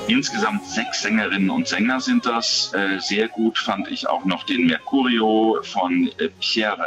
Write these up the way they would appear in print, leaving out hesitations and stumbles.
Insgesamt 6 Sängerinnen und Sänger sind das. Sehr gut fand ich auch noch den Mercurio von Pierre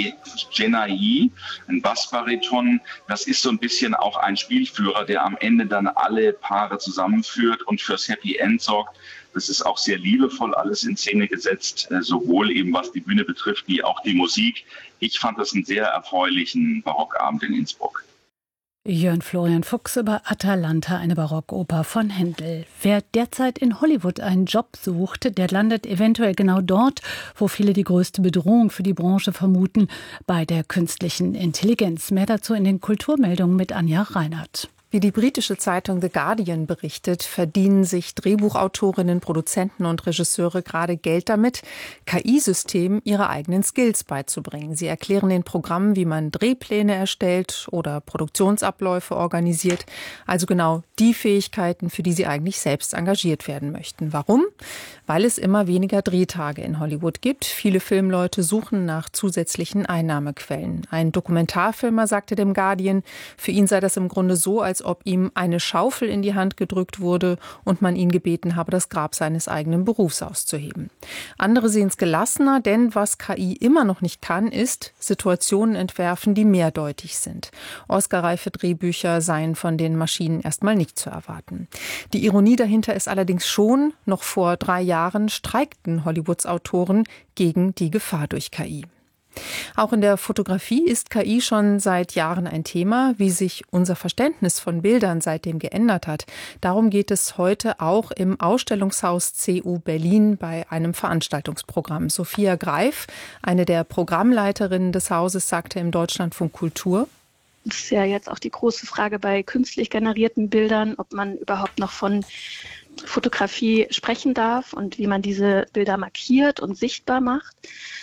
Genayi, ein Bassbariton. Das ist so ein bisschen auch ein Spielführer, der am Ende dann alle Paare zusammenführt und fürs Happy End sorgt. Das ist auch sehr liebevoll alles in Szene gesetzt, sowohl eben was die Bühne betrifft, wie auch die Musik. Ich fand das einen sehr erfreulichen Barockabend in Innsbruck. Jörn Florian Fuchs über Atalanta, eine Barockoper von Händel. Wer derzeit in Hollywood einen Job sucht, der landet eventuell genau dort, wo viele die größte Bedrohung für die Branche vermuten, bei der künstlichen Intelligenz. Mehr dazu in den Kulturmeldungen mit Anja Reinhardt. Wie die britische Zeitung The Guardian berichtet, verdienen sich Drehbuchautorinnen, Produzenten und Regisseure gerade Geld damit, KI-Systemen ihre eigenen Skills beizubringen. Sie erklären den Programmen, wie man Drehpläne erstellt oder Produktionsabläufe organisiert, also genau die Fähigkeiten, für die sie eigentlich selbst engagiert werden möchten. Warum? Weil es immer weniger Drehtage in Hollywood gibt. Viele Filmleute suchen nach zusätzlichen Einnahmequellen. Ein Dokumentarfilmer sagte dem Guardian, für ihn sei das im Grunde so, als ob ihm eine Schaufel in die Hand gedrückt wurde und man ihn gebeten habe, das Grab seines eigenen Berufs auszuheben. Andere sehen es gelassener, denn was KI immer noch nicht kann, ist Situationen entwerfen, die mehrdeutig sind. Oscar-reife Drehbücher seien von den Maschinen erstmal nicht zu erwarten. Die Ironie dahinter ist allerdings schon, noch vor 3 Jahren streikten Hollywoods Autoren gegen die Gefahr durch KI. Auch in der Fotografie ist KI schon seit Jahren ein Thema. Wie sich unser Verständnis von Bildern seitdem geändert hat, darum geht es heute auch im Ausstellungshaus CU Berlin bei einem Veranstaltungsprogramm. Sophia Greif, eine der Programmleiterinnen des Hauses, sagte im Deutschlandfunk Kultur: Das ist ja jetzt auch die große Frage bei künstlich generierten Bildern, ob man überhaupt noch von Fotografie sprechen darf und wie man diese Bilder markiert und sichtbar macht.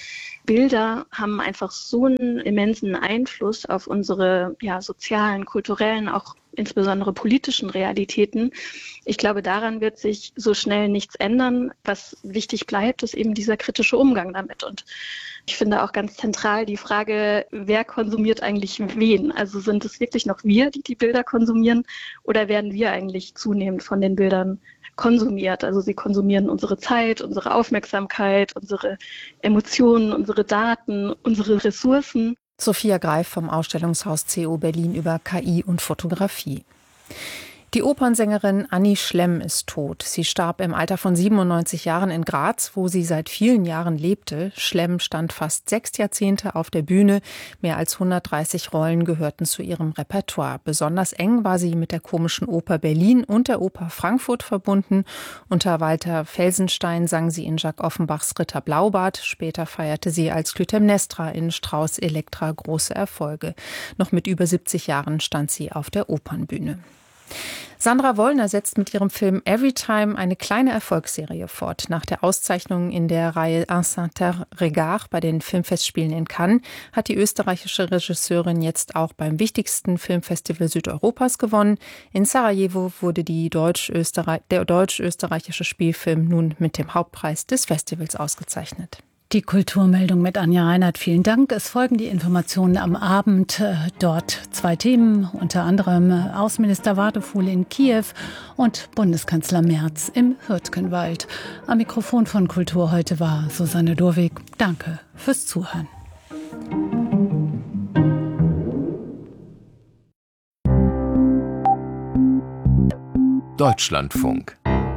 Bilder haben einfach so einen immensen Einfluss auf unsere sozialen, kulturellen, auch insbesondere politischen Realitäten. Ich glaube, daran wird sich so schnell nichts ändern. Was wichtig bleibt, ist eben dieser kritische Umgang damit. Und ich finde auch ganz zentral die Frage, wer konsumiert eigentlich wen? Also sind es wirklich noch wir, die die Bilder konsumieren, oder werden wir eigentlich zunehmend von den Bildern konsumiert? Also sie konsumieren unsere Zeit, unsere Aufmerksamkeit, unsere Emotionen, unsere Daten, unsere Ressourcen. Sophia Greif vom Ausstellungshaus CU Berlin über KI und Fotografie. Die Opernsängerin Annie Schlemm ist tot. Sie starb im Alter von 97 Jahren in Graz, wo sie seit vielen Jahren lebte. Schlemm stand fast 6 Jahrzehnte auf der Bühne. Mehr als 130 Rollen gehörten zu ihrem Repertoire. Besonders eng war sie mit der Komischen Oper Berlin und der Oper Frankfurt verbunden. Unter Walter Felsenstein sang sie in Jacques Offenbachs Ritter Blaubart. Später feierte sie als Clytemnestra in Strauss Elektra große Erfolge. Noch mit über 70 Jahren stand sie auf der Opernbühne. Sandra Wollner setzt mit ihrem Film Everytime eine kleine Erfolgsserie fort. Nach der Auszeichnung in der Reihe Un certain regard bei den Filmfestspielen in Cannes hat die österreichische Regisseurin jetzt auch beim wichtigsten Filmfestival Südeuropas gewonnen. In Sarajevo wurde der deutsch-österreichische Spielfilm nun mit dem Hauptpreis des Festivals ausgezeichnet. Die Kulturmeldung mit Anja Reinhardt, vielen Dank. Es folgen die Informationen am Abend. Dort 2 Themen, unter anderem Außenminister Wadefuhl in Kiew und Bundeskanzler Merz im Hürtgenwald. Am Mikrofon von Kultur heute war Susanne Durwig. Danke fürs Zuhören. Deutschlandfunk.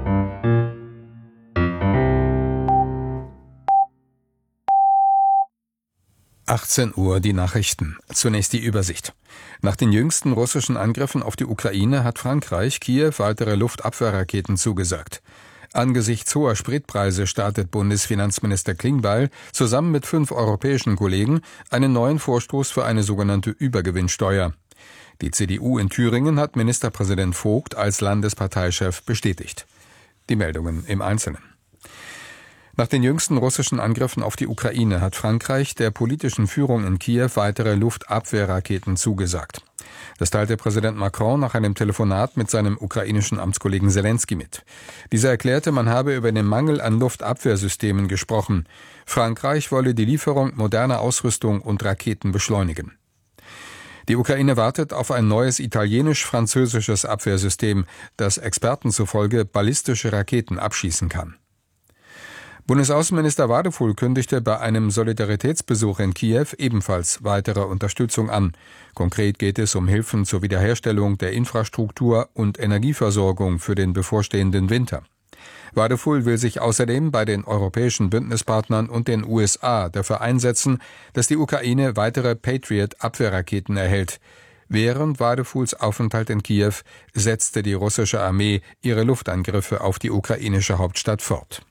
Uhr die Nachrichten. Zunächst die Übersicht. Nach den jüngsten russischen Angriffen auf die Ukraine hat Frankreich Kiew weitere Luftabwehrraketen zugesagt. Angesichts hoher Spritpreise startet Bundesfinanzminister Klingbeil zusammen mit 5 europäischen Kollegen einen neuen Vorstoß für eine sogenannte Übergewinnsteuer. Die CDU in Thüringen hat Ministerpräsident Vogt als Landesparteichef bestätigt. Die Meldungen im Einzelnen. Nach den jüngsten russischen Angriffen auf die Ukraine hat Frankreich der politischen Führung in Kiew weitere Luftabwehrraketen zugesagt. Das teilte Präsident Macron nach einem Telefonat mit seinem ukrainischen Amtskollegen Selenskyj mit. Dieser erklärte, man habe über den Mangel an Luftabwehrsystemen gesprochen. Frankreich wolle die Lieferung moderner Ausrüstung und Raketen beschleunigen. Die Ukraine wartet auf ein neues italienisch-französisches Abwehrsystem, das Experten zufolge ballistische Raketen abschießen kann. Bundesaußenminister Wadefuhl kündigte bei einem Solidaritätsbesuch in Kiew ebenfalls weitere Unterstützung an. Konkret geht es um Hilfen zur Wiederherstellung der Infrastruktur und Energieversorgung für den bevorstehenden Winter. Wadefuhl will sich außerdem bei den europäischen Bündnispartnern und den USA dafür einsetzen, dass die Ukraine weitere Patriot-Abwehrraketen erhält. Während Wadefuhls Aufenthalt in Kiew setzte die russische Armee ihre Luftangriffe auf die ukrainische Hauptstadt fort.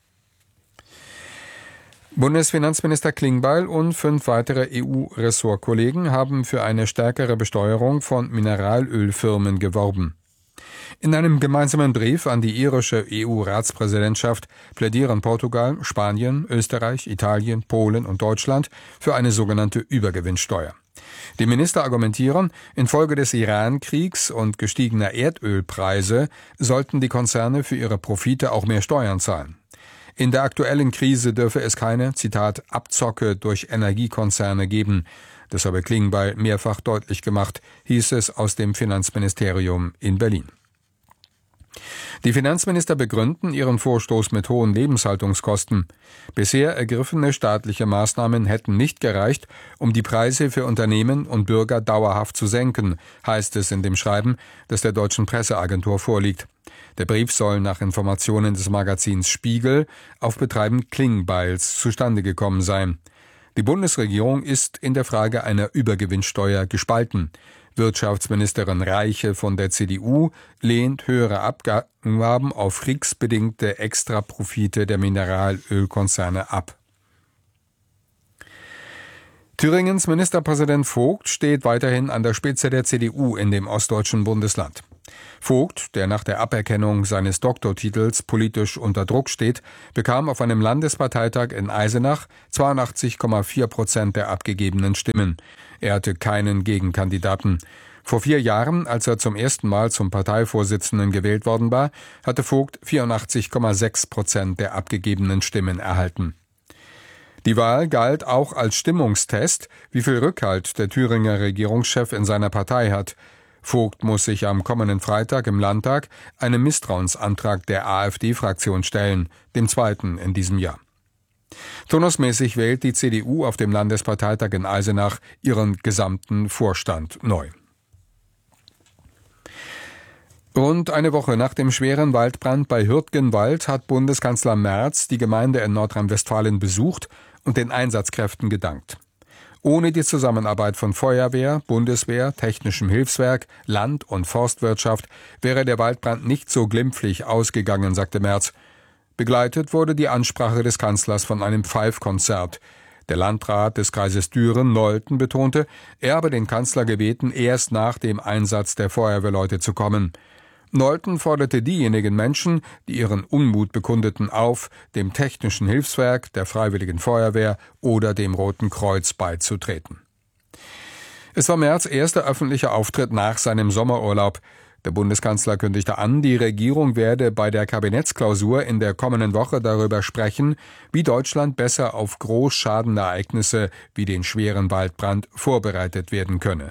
Bundesfinanzminister Klingbeil und 5 weitere EU-Ressortkollegen haben für eine stärkere Besteuerung von Mineralölfirmen geworben. In einem gemeinsamen Brief an die irische EU-Ratspräsidentschaft plädieren Portugal, Spanien, Österreich, Italien, Polen und Deutschland für eine sogenannte Übergewinnsteuer. Die Minister argumentieren, infolge des Iran-Kriegs und gestiegener Erdölpreise sollten die Konzerne für ihre Profite auch mehr Steuern zahlen. In der aktuellen Krise dürfe es keine, Zitat, Abzocke durch Energiekonzerne geben. Das habe Klingbeil mehrfach deutlich gemacht, hieß es aus dem Finanzministerium in Berlin. Die Finanzminister begründen ihren Vorstoß mit hohen Lebenshaltungskosten. Bisher ergriffene staatliche Maßnahmen hätten nicht gereicht, um die Preise für Unternehmen und Bürger dauerhaft zu senken, heißt es in dem Schreiben, das der deutschen Presseagentur vorliegt. Der Brief soll nach Informationen des Magazins Spiegel auf Betreiben Klingbeils zustande gekommen sein. Die Bundesregierung ist in der Frage einer Übergewinnsteuer gespalten. Wirtschaftsministerin Reiche von der CDU lehnt höhere Abgaben auf kriegsbedingte Extraprofite der Mineralölkonzerne ab. Thüringens Ministerpräsident Vogt steht weiterhin an der Spitze der CDU in dem ostdeutschen Bundesland. Vogt, der nach der Aberkennung seines Doktortitels politisch unter Druck steht, bekam auf einem Landesparteitag in Eisenach 82,4% der abgegebenen Stimmen. Er hatte keinen Gegenkandidaten. Vor 4 Jahren, als er zum ersten Mal zum Parteivorsitzenden gewählt worden war, hatte Vogt 84,6% der abgegebenen Stimmen erhalten. Die Wahl galt auch als Stimmungstest, wie viel Rückhalt der Thüringer Regierungschef in seiner Partei hat. Vogt muss sich am kommenden Freitag im Landtag einem Misstrauensantrag der AfD-Fraktion stellen, dem 2. in diesem Jahr. Turnusmäßig wählt die CDU auf dem Landesparteitag in Eisenach ihren gesamten Vorstand neu. Rund eine Woche nach dem schweren Waldbrand bei Hürtgenwald hat Bundeskanzler Merz die Gemeinde in Nordrhein-Westfalen besucht und den Einsatzkräften gedankt. Ohne die Zusammenarbeit von Feuerwehr, Bundeswehr, Technischem Hilfswerk, Land- und Forstwirtschaft wäre der Waldbrand nicht so glimpflich ausgegangen, sagte Merz. Begleitet wurde die Ansprache des Kanzlers von einem Pfeifkonzert. Der Landrat des Kreises Düren-Nolten betonte, er habe den Kanzler gebeten, erst nach dem Einsatz der Feuerwehrleute zu kommen. Nolten forderte diejenigen Menschen, die ihren Unmut bekundeten, auf, dem Technischen Hilfswerk, der Freiwilligen Feuerwehr oder dem Roten Kreuz beizutreten. Es war Merz' erster öffentlicher Auftritt nach seinem Sommerurlaub. Der Bundeskanzler kündigte an, die Regierung werde bei der Kabinettsklausur in der kommenden Woche darüber sprechen, wie Deutschland besser auf Großschadenereignisse wie den schweren Waldbrand vorbereitet werden könne.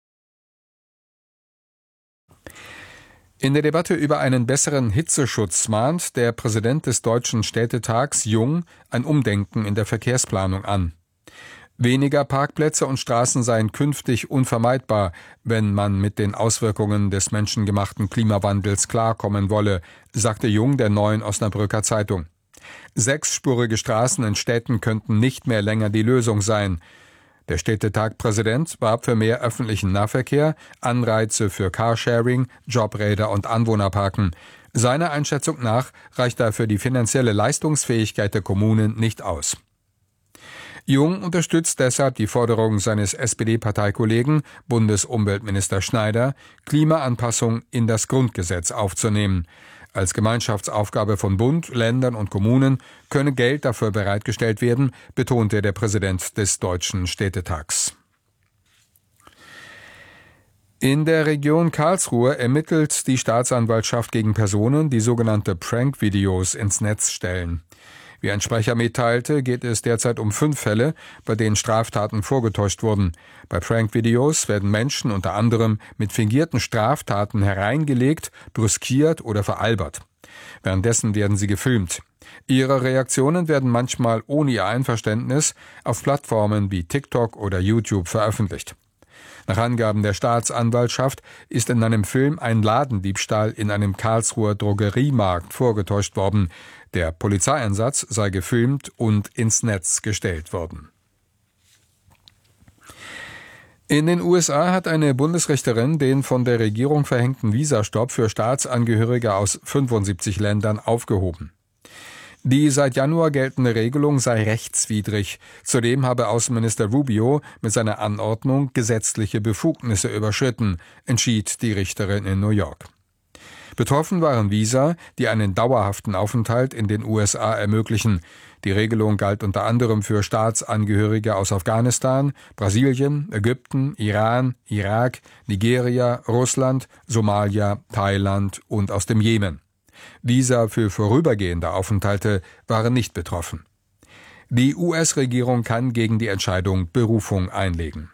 In der Debatte über einen besseren Hitzeschutz mahnt der Präsident des Deutschen Städtetags Jung ein Umdenken in der Verkehrsplanung an. Weniger Parkplätze und Straßen seien künftig unvermeidbar, wenn man mit den Auswirkungen des menschengemachten Klimawandels klarkommen wolle, sagte Jung der Neuen Osnabrücker Zeitung. 6-spurige Straßen in Städten könnten nicht mehr länger die Lösung sein. Der Städtetag-Präsident warb für mehr öffentlichen Nahverkehr, Anreize für Carsharing, Jobräder und Anwohnerparken. Seiner Einschätzung nach reicht dafür die finanzielle Leistungsfähigkeit der Kommunen nicht aus. Jung unterstützt deshalb die Forderung seines SPD-Parteikollegen, Bundesumweltminister Schneider, Klimaanpassung in das Grundgesetz aufzunehmen. Als Gemeinschaftsaufgabe von Bund, Ländern und Kommunen könne Geld dafür bereitgestellt werden, betonte der Präsident des Deutschen Städtetags. In der Region Karlsruhe ermittelt die Staatsanwaltschaft gegen Personen, die sogenannte Prank-Videos ins Netz stellen. Wie ein Sprecher mitteilte, geht es derzeit um 5 Fälle, bei denen Straftaten vorgetäuscht wurden. Bei Prank-Videos werden Menschen unter anderem mit fingierten Straftaten hereingelegt, brüskiert oder veralbert. Währenddessen werden sie gefilmt. Ihre Reaktionen werden manchmal ohne ihr Einverständnis auf Plattformen wie TikTok oder YouTube veröffentlicht. Nach Angaben der Staatsanwaltschaft ist in einem Film ein Ladendiebstahl in einem Karlsruher Drogeriemarkt vorgetäuscht worden. Der Polizeieinsatz sei gefilmt und ins Netz gestellt worden. In den USA hat eine Bundesrichterin den von der Regierung verhängten Visastopp für Staatsangehörige aus 75 Ländern aufgehoben. Die seit Januar geltende Regelung sei rechtswidrig. Zudem habe Außenminister Rubio mit seiner Anordnung gesetzliche Befugnisse überschritten, entschied die Richterin in New York. Betroffen waren Visa, die einen dauerhaften Aufenthalt in den USA ermöglichen. Die Regelung galt unter anderem für Staatsangehörige aus Afghanistan, Brasilien, Ägypten, Iran, Irak, Nigeria, Russland, Somalia, Thailand und aus dem Jemen. Visa für vorübergehende Aufenthalte waren nicht betroffen. Die US-Regierung kann gegen die Entscheidung Berufung einlegen.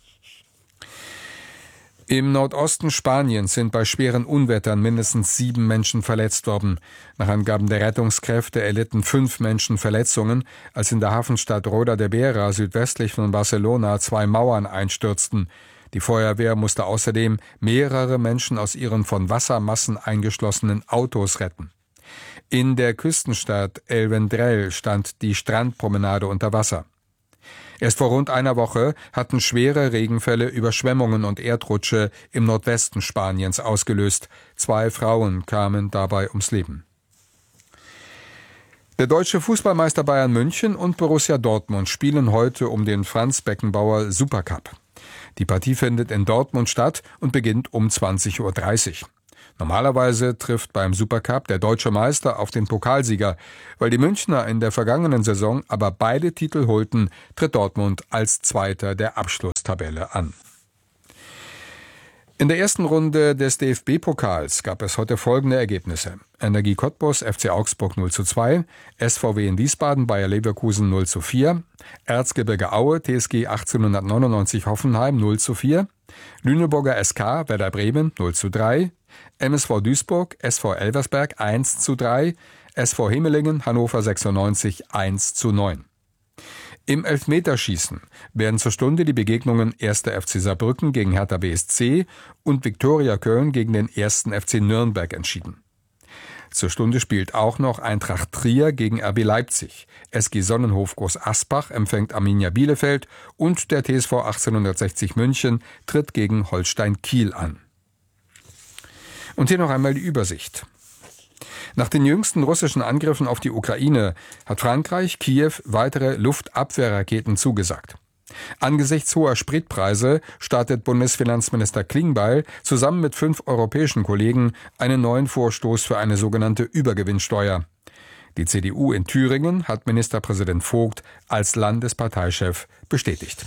Im Nordosten Spaniens sind bei schweren Unwettern mindestens 7 Menschen verletzt worden. Nach Angaben der Rettungskräfte erlitten 5 Menschen Verletzungen, als in der Hafenstadt Roda de Vera südwestlich von Barcelona 2 Mauern einstürzten. Die Feuerwehr musste außerdem mehrere Menschen aus ihren von Wassermassen eingeschlossenen Autos retten. In der Küstenstadt El Vendrell stand die Strandpromenade unter Wasser. Erst vor rund einer Woche hatten schwere Regenfälle Überschwemmungen und Erdrutsche im Nordwesten Spaniens ausgelöst. 2 Frauen kamen dabei ums Leben. Der deutsche Fußballmeister Bayern München und Borussia Dortmund spielen heute um den Franz Beckenbauer Supercup. Die Partie findet in Dortmund statt und beginnt um 20:30 Uhr. Normalerweise trifft beim Supercup der deutsche Meister auf den Pokalsieger. Weil die Münchner in der vergangenen Saison aber beide Titel holten, tritt Dortmund als Zweiter der Abschlusstabelle an. In der ersten Runde des DFB-Pokals gab es heute folgende Ergebnisse. Energie Cottbus, FC Augsburg 0:2, SVW in Wiesbaden, Bayer Leverkusen 0:4, Erzgebirge Aue, TSG 1899 Hoffenheim 0:4, Lüneburger SK, Werder Bremen 0:3, MSV Duisburg, SV Elversberg 1:3, SV Hemelingen, Hannover 96 1:9. Im Elfmeterschießen werden zur Stunde die Begegnungen 1. FC Saarbrücken gegen Hertha BSC und Viktoria Köln gegen den 1. FC Nürnberg entschieden. Zur Stunde spielt auch noch Eintracht Trier gegen RB Leipzig. SG Sonnenhof Groß Asbach empfängt Arminia Bielefeld und der TSV 1860 München tritt gegen Holstein Kiel an. Und hier noch einmal die Übersicht. Nach den jüngsten russischen Angriffen auf die Ukraine hat Frankreich Kiew weitere Luftabwehrraketen zugesagt. Angesichts hoher Spritpreise startet Bundesfinanzminister Klingbeil zusammen mit 5 europäischen Kollegen einen neuen Vorstoß für eine sogenannte Übergewinnsteuer. Die CDU in Thüringen hat Ministerpräsident Vogt als Landesparteichef bestätigt.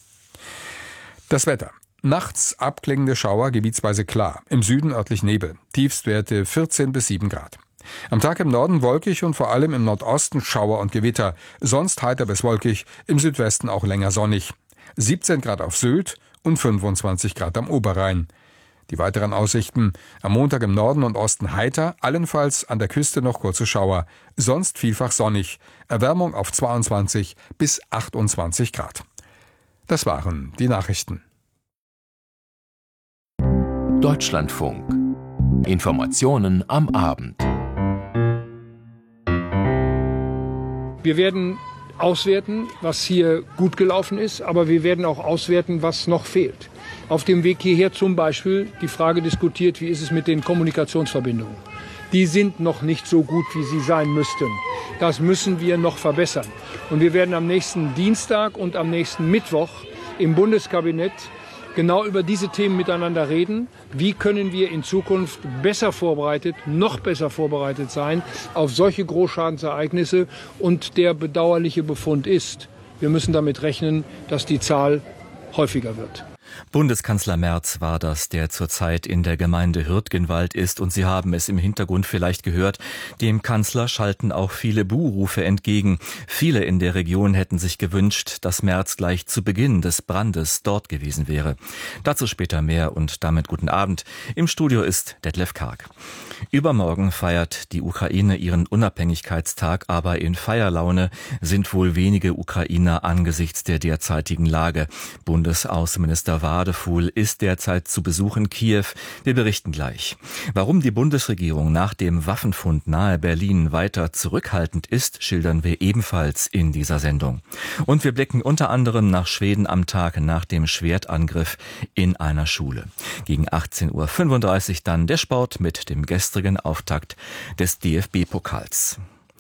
Das Wetter. Nachts abklingende Schauer, gebietsweise klar. Im Süden örtlich Nebel. Tiefstwerte 14 bis 7 Grad. Am Tag im Norden wolkig und vor allem im Nordosten Schauer und Gewitter. Sonst heiter bis wolkig, im Südwesten auch länger sonnig. 17 Grad auf Sylt und 25 Grad am Oberrhein. Die weiteren Aussichten: am Montag im Norden und Osten heiter, allenfalls an der Küste noch kurze Schauer. Sonst vielfach sonnig. Erwärmung auf 22 bis 28 Grad. Das waren die Nachrichten. Deutschlandfunk. Informationen am Abend. Wir werden auswerten, was hier gut gelaufen ist, aber wir werden auch auswerten, was noch fehlt. Auf dem Weg hierher zum Beispiel die Frage diskutiert, wie ist es mit den Kommunikationsverbindungen. Die sind noch nicht so gut, wie sie sein müssten. Das müssen wir noch verbessern. Und wir werden am nächsten Dienstag und am nächsten Mittwoch im Bundeskabinett genau über diese Themen miteinander reden. Wie können wir in Zukunft besser vorbereitet, noch besser vorbereitet sein auf solche Großschadensereignisse? Und der bedauerliche Befund ist, wir müssen damit rechnen, dass die Zahl häufiger wird. Bundeskanzler Merz war das, der zurzeit in der Gemeinde Hürtgenwald ist, und Sie haben es im Hintergrund vielleicht gehört. Dem Kanzler schalten auch viele Buhrufe entgegen. Viele in der Region hätten sich gewünscht, dass Merz gleich zu Beginn des Brandes dort gewesen wäre. Dazu später mehr und damit guten Abend. Im Studio ist Detlef Karg. Übermorgen feiert die Ukraine ihren Unabhängigkeitstag, aber in Feierlaune sind wohl wenige Ukrainer angesichts der derzeitigen Lage. Bundesaußenminister Wadefuhl ist derzeit zu Besuch in Kiew. Wir berichten gleich. Warum die Bundesregierung nach dem Waffenfund nahe Berlin weiter zurückhaltend ist, schildern wir ebenfalls in dieser Sendung. Und wir blicken unter anderem nach Schweden am Tag nach dem Schwertangriff in einer Schule. Gegen 18:35 Uhr dann der Sport mit dem gestrigen Auftakt des DFB-Pokals.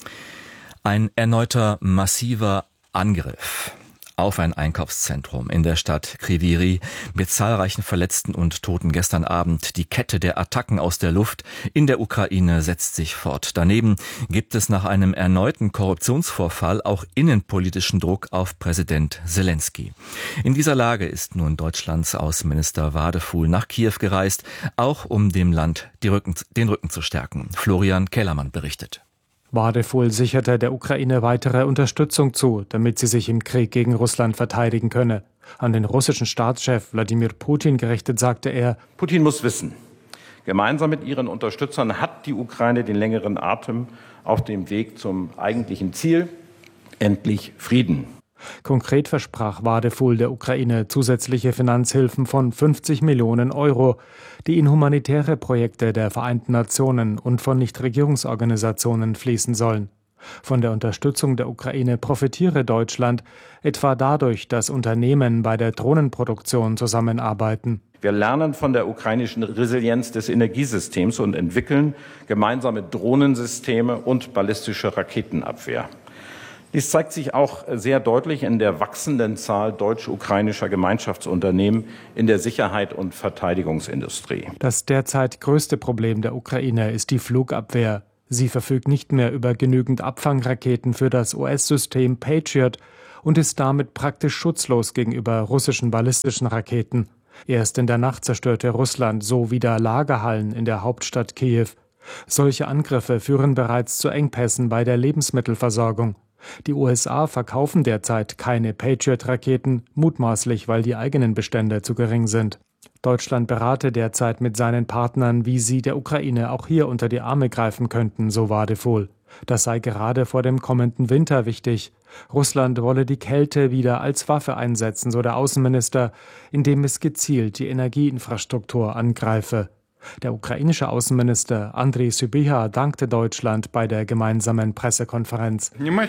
Ein erneuter massiver Angriff auf ein Einkaufszentrum in der Stadt Kryvyi mit zahlreichen Verletzten und Toten gestern Abend. Die Kette der Attacken aus der Luft in der Ukraine setzt sich fort. Daneben gibt es nach einem erneuten Korruptionsvorfall auch innenpolitischen Druck auf Präsident Zelensky. In dieser Lage ist nun Deutschlands Außenminister Wadefuhl nach Kiew gereist, auch um dem Land den Rücken zu stärken. Florian Kellermann berichtet. Wadefuhl sicherte der Ukraine weitere Unterstützung zu, damit sie sich im Krieg gegen Russland verteidigen könne. An den russischen Staatschef Wladimir Putin gerichtet sagte er: Putin muss wissen, gemeinsam mit ihren Unterstützern hat die Ukraine den längeren Atem auf dem Weg zum eigentlichen Ziel, endlich Frieden. Konkret versprach Wadefuhl der Ukraine zusätzliche Finanzhilfen von 50 Millionen Euro, die in humanitäre Projekte der Vereinten Nationen und von Nichtregierungsorganisationen fließen sollen. Von der Unterstützung der Ukraine profitiere Deutschland, etwa dadurch, dass Unternehmen bei der Drohnenproduktion zusammenarbeiten. Wir lernen von der ukrainischen Resilienz des Energiesystems und entwickeln gemeinsame Drohnensysteme und ballistische Raketenabwehr. Dies zeigt sich auch sehr deutlich in der wachsenden Zahl deutsch-ukrainischer Gemeinschaftsunternehmen in der Sicherheit- und Verteidigungsindustrie. Das derzeit größte Problem der Ukraine ist die Flugabwehr. Sie verfügt nicht mehr über genügend Abfangraketen für das US-System Patriot und ist damit praktisch schutzlos gegenüber russischen ballistischen Raketen. Erst in der Nacht zerstörte Russland so wieder Lagerhallen in der Hauptstadt Kiew. Solche Angriffe führen bereits zu Engpässen bei der Lebensmittelversorgung. Die USA verkaufen derzeit keine Patriot-Raketen, mutmaßlich, weil die eigenen Bestände zu gering sind. Deutschland berate derzeit mit seinen Partnern, wie sie der Ukraine auch hier unter die Arme greifen könnten, so Wadefuhl. Das sei gerade vor dem kommenden Winter wichtig. Russland wolle die Kälte wieder als Waffe einsetzen, so der Außenminister, indem es gezielt die Energieinfrastruktur angreife. Der ukrainische Außenminister Andriy Sybiha dankte Deutschland bei der gemeinsamen Pressekonferenz.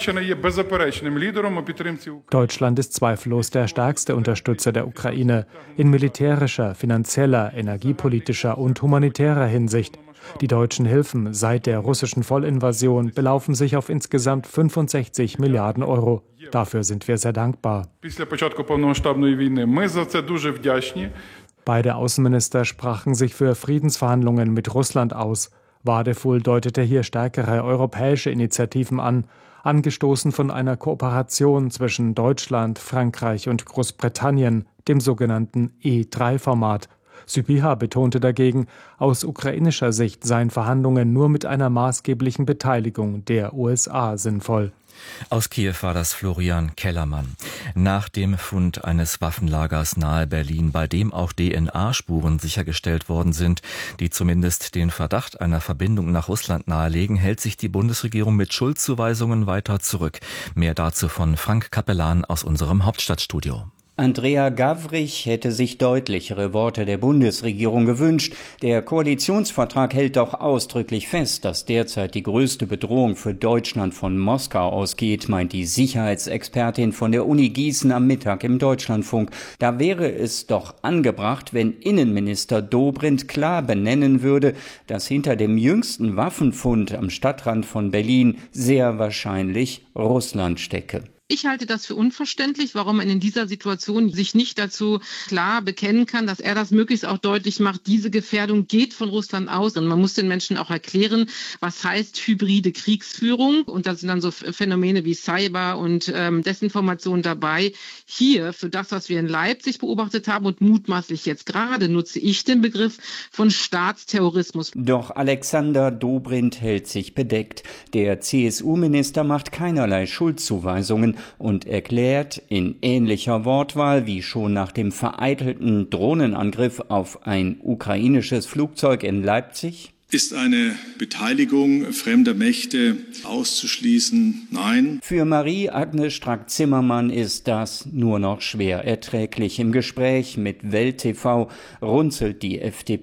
Deutschland ist zweifellos der stärkste Unterstützer der Ukraine in militärischer, finanzieller, energiepolitischer und humanitärer Hinsicht. Die deutschen Hilfen seit der russischen Vollinvasion belaufen sich auf insgesamt 65 Milliarden Euro. Dafür sind wir sehr dankbar. Beide Außenminister sprachen sich für Friedensverhandlungen mit Russland aus. Wadefuhl deutete hier stärkere europäische Initiativen an, angestoßen von einer Kooperation zwischen Deutschland, Frankreich und Großbritannien, dem sogenannten E3-Format. Sybiha betonte dagegen, aus ukrainischer Sicht seien Verhandlungen nur mit einer maßgeblichen Beteiligung der USA sinnvoll. Aus Kiew war das Florian Kellermann. Nach dem Fund eines Waffenlagers nahe Berlin, bei dem auch DNA-Spuren sichergestellt worden sind, die zumindest den Verdacht einer Verbindung nach Russland nahelegen, hält sich die Bundesregierung mit Schuldzuweisungen weiter zurück. Mehr dazu von Frank Capellan aus unserem Hauptstadtstudio. Andrea Gawrich hätte sich deutlichere Worte der Bundesregierung gewünscht. Der Koalitionsvertrag hält doch ausdrücklich fest, dass derzeit die größte Bedrohung für Deutschland von Moskau ausgeht, meint die Sicherheitsexpertin von der Uni Gießen am Mittag im Deutschlandfunk. Da wäre es doch angebracht, wenn Innenminister Dobrindt klar benennen würde, dass hinter dem jüngsten Waffenfund am Stadtrand von Berlin sehr wahrscheinlich Russland stecke. Ich halte das für unverständlich, warum man in dieser Situation sich nicht dazu klar bekennen kann, dass er das möglichst auch deutlich macht. Diese Gefährdung geht von Russland aus und man muss den Menschen auch erklären, was heißt hybride Kriegsführung. Und da sind dann so Phänomene wie Cyber und Desinformation dabei. Hier, für das, was wir in Leipzig beobachtet haben und mutmaßlich jetzt gerade, nutze ich den Begriff von Staatsterrorismus. Doch Alexander Dobrindt hält sich bedeckt. Der CSU-Minister macht keinerlei Schuldzuweisungen und erklärt in ähnlicher Wortwahl wie schon nach dem vereitelten Drohnenangriff auf ein ukrainisches Flugzeug in Leipzig: Ist eine Beteiligung fremder Mächte auszuschließen? Nein. Für Marie-Agnes Strack-Zimmermann ist das nur noch schwer erträglich. Im Gespräch mit Welt TV runzelt die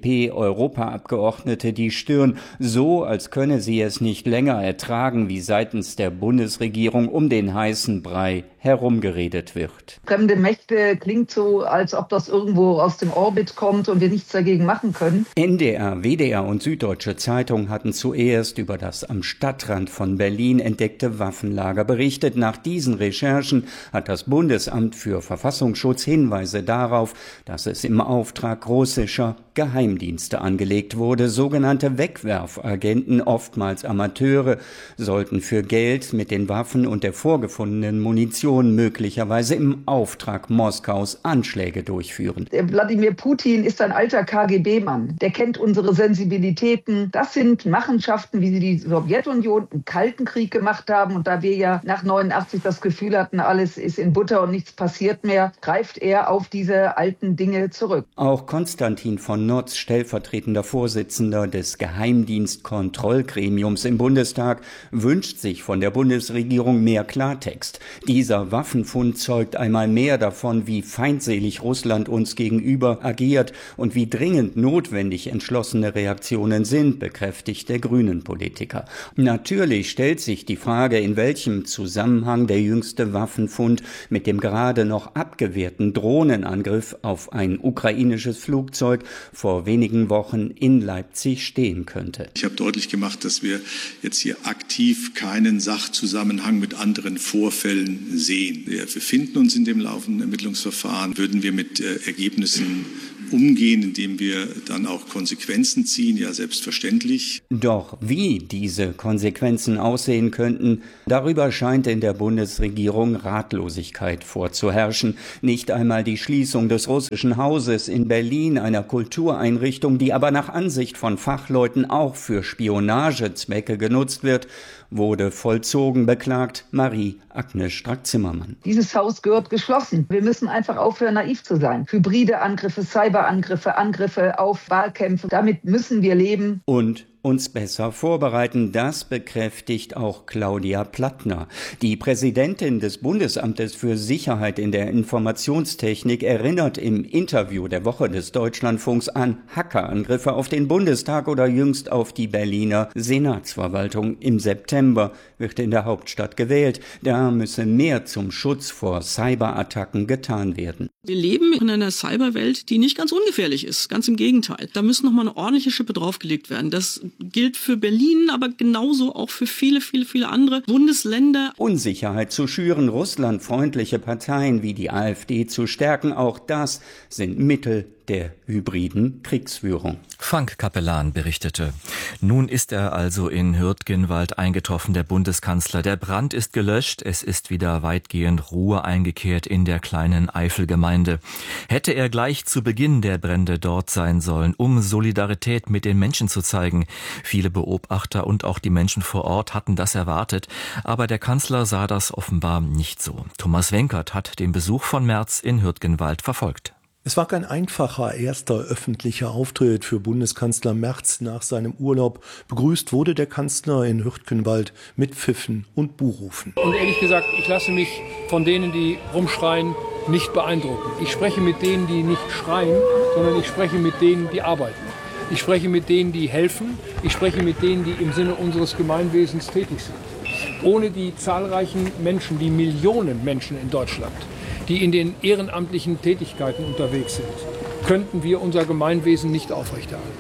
FDP-Europaabgeordnete die Stirn, so als könne sie es nicht länger ertragen, wie seitens der Bundesregierung um den heißen Brei herumgeredet wird. Fremde Mächte klingt so, als ob das irgendwo aus dem Orbit kommt und wir nichts dagegen machen können. NDR, WDR und Süddeutsche Zeitung hatten zuerst über das am Stadtrand von Berlin entdeckte Waffenlager berichtet. Nach diesen Recherchen hat das Bundesamt für Verfassungsschutz Hinweise darauf, dass es im Auftrag russischer Geheimdienste angelegt wurde. Sogenannte Wegwerfagenten, oftmals Amateure, sollten für Geld mit den Waffen und der vorgefundenen Munition möglicherweise im Auftrag Moskaus Anschläge durchführen. Der Wladimir Putin ist ein alter KGB-Mann. Der kennt unsere Sensibilitäten. Das sind Machenschaften, wie sie die Sowjetunion im Kalten Krieg gemacht haben. Und da wir ja nach 89 das Gefühl hatten, alles ist in Butter und nichts passiert mehr, greift er auf diese alten Dinge zurück. Auch Konstantin von Notz, stellvertretender Vorsitzender des Geheimdienstkontrollgremiums im Bundestag, wünscht sich von der Bundesregierung mehr Klartext. Dieser Waffenfund zeugt einmal mehr davon, wie feindselig Russland uns gegenüber agiert und wie dringend notwendig entschlossene Reaktionen sind, bekräftigt der Grünen-Politiker. Natürlich stellt sich die Frage, in welchem Zusammenhang der jüngste Waffenfund mit dem gerade noch abgewehrten Drohnenangriff auf ein ukrainisches Flugzeug vor wenigen Wochen in Leipzig stehen könnte. Ich habe deutlich gemacht, dass wir jetzt hier aktiv keinen Sachzusammenhang mit anderen Vorfällen sehen. Wir befinden uns in dem laufenden Ermittlungsverfahren. Würden wir mit Ergebnissen umgehen, indem wir dann auch Konsequenzen ziehen? Ja, selbstverständlich. Doch wie diese Konsequenzen aussehen könnten, darüber scheint in der Bundesregierung Ratlosigkeit vorzuherrschen. Nicht einmal die Schließung des russischen Hauses in Berlin, einer Kultureinrichtung, die aber nach Ansicht von Fachleuten auch für Spionagezwecke genutzt wird, wurde vollzogen, beklagt Marie-Agnes Strack-Zimmermann. Dieses Haus gehört geschlossen. Wir müssen einfach aufhören, naiv zu sein. Hybride Angriffe, Cyberangriffe, Angriffe auf Wahlkämpfe, damit müssen wir leben. Und uns besser vorbereiten. Das bekräftigt auch Claudia Plattner. Die Präsidentin des Bundesamtes für Sicherheit in der Informationstechnik erinnert im Interview der Woche des Deutschlandfunks an Hackerangriffe auf den Bundestag oder jüngst auf die Berliner Senatsverwaltung. Im September wird in der Hauptstadt gewählt. Da müsse mehr zum Schutz vor Cyberattacken getan werden. Wir leben in einer Cyberwelt, die nicht ganz ungefährlich ist. Ganz im Gegenteil. Da müssen noch mal eine ordentliche Schippe draufgelegt werden. Das gilt für Berlin, aber genauso auch für viele andere Bundesländer. Unsicherheit zu schüren, russlandfreundliche Parteien wie die AfD zu stärken, auch das sind Mittel der hybriden Kriegsführung. Frank Capellan berichtete. Nun ist er also in Hürtgenwald eingetroffen, der Bundeskanzler. Der Brand ist gelöscht, es ist wieder weitgehend Ruhe eingekehrt in der kleinen Eifelgemeinde. Hätte er gleich zu Beginn der Brände dort sein sollen, um Solidarität mit den Menschen zu zeigen. Viele Beobachter und auch die Menschen vor Ort hatten das erwartet, aber der Kanzler sah das offenbar nicht so. Thomas Wenkert hat den Besuch von Merz in Hürtgenwald verfolgt. Es war kein einfacher erster öffentlicher Auftritt für Bundeskanzler Merz nach seinem Urlaub. Begrüßt wurde der Kanzler in Hürtgenwald mit Pfiffen und Buhrufen. Und ehrlich gesagt, ich lasse mich von denen, die rumschreien, nicht beeindrucken. Ich spreche mit denen, die nicht schreien, sondern ich spreche mit denen, die arbeiten. Ich spreche mit denen, die helfen. Ich spreche mit denen, die im Sinne unseres Gemeinwesens tätig sind. Ohne die zahlreichen Menschen, die Millionen Menschen in Deutschland, die in den ehrenamtlichen Tätigkeiten unterwegs sind, könnten wir unser Gemeinwesen nicht aufrechterhalten.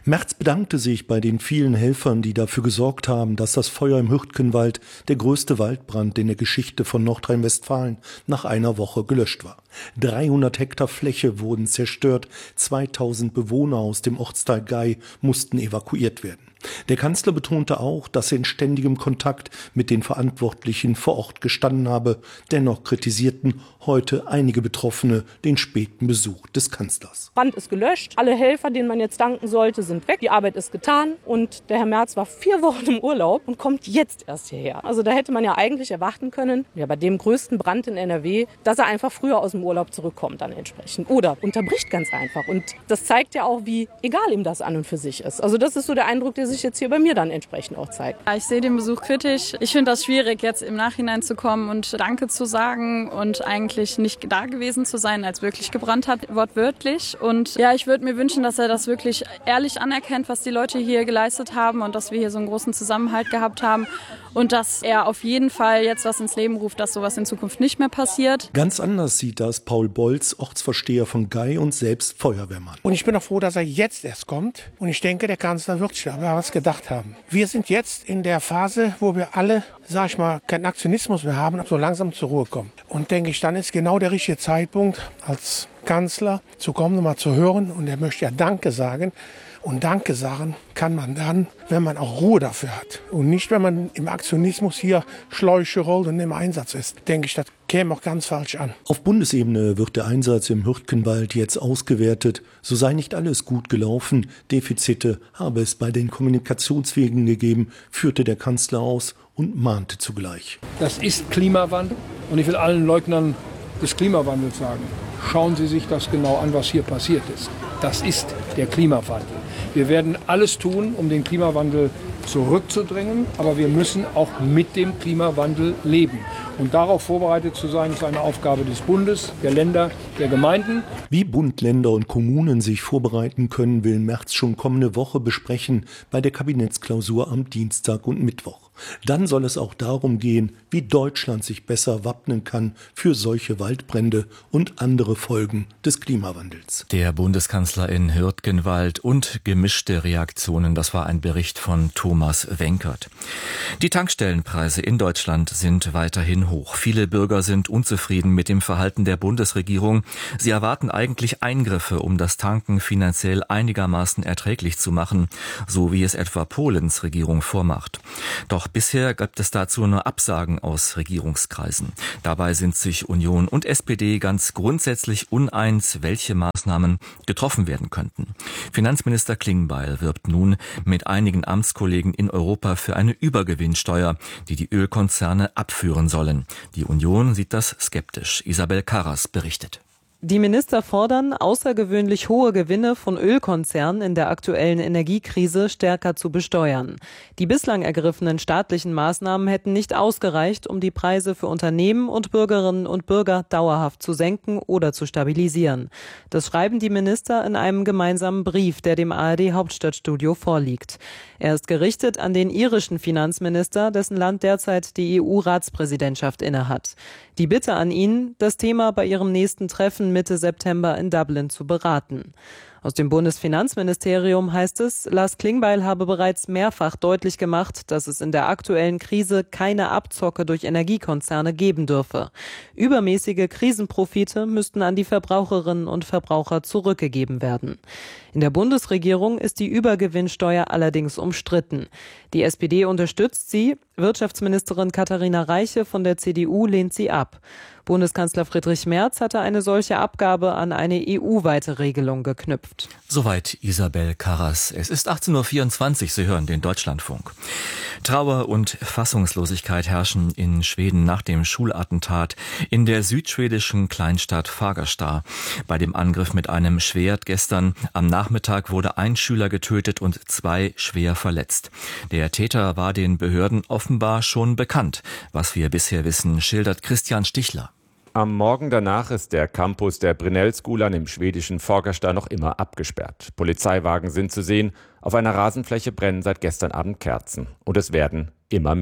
Merz bedankte sich bei den vielen Helfern, die dafür gesorgt haben, dass das Feuer im Hürtgenwald, der größte Waldbrand in der Geschichte von Nordrhein-Westfalen, nach einer Woche gelöscht war. 300 Hektar Fläche wurden zerstört, 2000 Bewohner aus dem Ortsteil Gey mussten evakuiert werden. Der Kanzler betonte auch, dass er in ständigem Kontakt mit den Verantwortlichen vor Ort gestanden habe. Dennoch kritisierten heute einige Betroffene den späten Besuch des Kanzlers. Brand ist gelöscht, alle Helfer, denen man jetzt danken sollte, sind weg. Die Arbeit ist getan und der Herr Merz war 4 Wochen im Urlaub und kommt jetzt erst hierher. Also da hätte man ja eigentlich erwarten können, ja, bei dem größten Brand in NRW, dass er einfach früher aus dem Urlaub zurückkommt dann entsprechend. Oder unterbricht ganz einfach. Und das zeigt ja auch, wie egal ihm das an und für sich ist. Also das ist so der Eindruck, der sich jetzt hier bei mir dann entsprechend auch zeigt. Ja, ich sehe den Besuch kritisch. Ich finde das schwierig, jetzt im Nachhinein zu kommen und Danke zu sagen und eigentlich nicht da gewesen zu sein, als wirklich gebrannt hat, wortwörtlich. Und ja, ich würde mir wünschen, dass er das wirklich ehrlich anerkennt, was die Leute hier geleistet haben und dass wir hier so einen großen Zusammenhalt gehabt haben und dass er auf jeden Fall jetzt was ins Leben ruft, dass sowas in Zukunft nicht mehr passiert. Ganz anders sieht das Paul Bolz, Ortsvorsteher von Gey und selbst Feuerwehrmann. Und ich bin auch froh, dass er jetzt erst kommt. Und ich denke, der Kanzler wird sich aber was gedacht haben. Wir sind jetzt in der Phase, wo wir alle, sag ich mal, keinen Aktionismus mehr haben, so langsam zur Ruhe kommen. Und denke ich, dann ist genau der richtige Zeitpunkt, als Kanzler zu kommen, mal zu hören. Und er möchte ja Danke sagen. Und Danke sagen kann man dann, wenn man auch Ruhe dafür hat. Und nicht, wenn man im Aktionismus hier Schläuche rollt und im Einsatz ist. Denke ich, das käme auch ganz falsch an. Auf Bundesebene wird der Einsatz im Hürtgenwald jetzt ausgewertet. So sei nicht alles gut gelaufen. Defizite habe es bei den Kommunikationswegen gegeben, führte der Kanzler aus und mahnte zugleich. Das ist Klimawandel. Und ich will allen Leugnern des Klimawandels sagen, schauen Sie sich das genau an, was hier passiert ist. Das ist der Klimawandel. Wir werden alles tun, um den Klimawandel zurückzudrängen, aber wir müssen auch mit dem Klimawandel leben. Und darauf vorbereitet zu sein, ist eine Aufgabe des Bundes, der Länder, der Gemeinden. Wie Bund, Länder und Kommunen sich vorbereiten können, will Merz schon kommende Woche besprechen bei der Kabinettsklausur am Dienstag und Mittwoch. Dann soll es auch darum gehen, wie Deutschland sich besser wappnen kann für solche Waldbrände und andere Folgen des Klimawandels. Der Bundeskanzler in Hürtgenwald und gemischte Reaktionen, das war ein Bericht von Thomas Wenkert. Die Tankstellenpreise in Deutschland sind weiterhin hoch. Viele Bürger sind unzufrieden mit dem Verhalten der Bundesregierung. Sie erwarten eigentlich Eingriffe, um das Tanken finanziell einigermaßen erträglich zu machen, so wie es etwa Polens Regierung vormacht. Doch bisher gibt es dazu nur Absagen aus Regierungskreisen. Dabei sind sich Union und SPD ganz grundsätzlich uneins, welche Maßnahmen getroffen werden könnten. Finanzminister Klingbeil wirbt nun mit einigen Amtskollegen in Europa für eine Übergewinnsteuer, die die Ölkonzerne abführen sollen. Die Union sieht das skeptisch. Isabel Karras berichtet. Die Minister fordern, außergewöhnlich hohe Gewinne von Ölkonzernen in der aktuellen Energiekrise stärker zu besteuern. Die bislang ergriffenen staatlichen Maßnahmen hätten nicht ausgereicht, um die Preise für Unternehmen und Bürgerinnen und Bürger dauerhaft zu senken oder zu stabilisieren. Das schreiben die Minister in einem gemeinsamen Brief, der dem ARD-Hauptstadtstudio vorliegt. Er ist gerichtet an den irischen Finanzminister, dessen Land derzeit die EU-Ratspräsidentschaft innehat. Die Bitte an ihn, das Thema bei ihrem nächsten Treffen Mitte September in Dublin zu beraten. Aus dem Bundesfinanzministerium heißt es, Lars Klingbeil habe bereits mehrfach deutlich gemacht, dass es in der aktuellen Krise keine Abzocke durch Energiekonzerne geben dürfe. Übermäßige Krisenprofite müssten an die Verbraucherinnen und Verbraucher zurückgegeben werden. In der Bundesregierung ist die Übergewinnsteuer allerdings umstritten. Die SPD unterstützt sie, Wirtschaftsministerin Katharina Reiche von der CDU lehnt sie ab. Bundeskanzler Friedrich Merz hatte eine solche Abgabe an eine EU-weite Regelung geknüpft. Soweit Isabel Karras. Es ist 18.24 Uhr, Sie hören den Deutschlandfunk. Trauer und Fassungslosigkeit herrschen in Schweden nach dem Schulattentat in der südschwedischen Kleinstadt Fagersta. Bei dem Angriff mit einem Schwert gestern am Nachmittag wurde ein Schüler getötet und 2 schwer verletzt. Der Täter war den Behörden offenbar schon bekannt. Was wir bisher wissen, schildert Christian Stichler. Am Morgen danach ist der Campus der Brynässkolan im schwedischen Fagersta noch immer abgesperrt. Polizeiwagen sind zu sehen. Auf einer Rasenfläche brennen seit gestern Abend Kerzen. Und es werden immer mehr.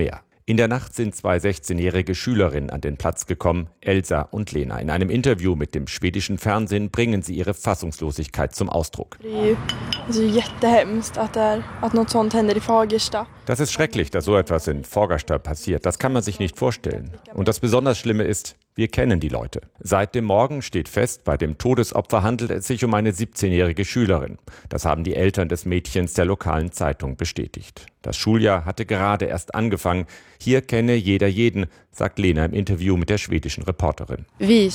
In der Nacht sind 2 16-jährige Schülerinnen an den Platz gekommen, Elsa und Lena. In einem Interview mit dem schwedischen Fernsehen bringen sie ihre Fassungslosigkeit zum Ausdruck. Das ist schrecklich, dass so etwas in Fagersta passiert. Das kann man sich nicht vorstellen. Und das besonders Schlimme ist, wir kennen die Leute. Seit dem Morgen steht fest, bei dem Todesopfer handelt es sich um eine 17-jährige Schülerin. Das haben die Eltern des Mädchens der lokalen Zeitung bestätigt. Das Schuljahr hatte gerade erst angefangen. Hier kenne jeder jeden, sagt Lena im Interview mit der schwedischen Reporterin. Wir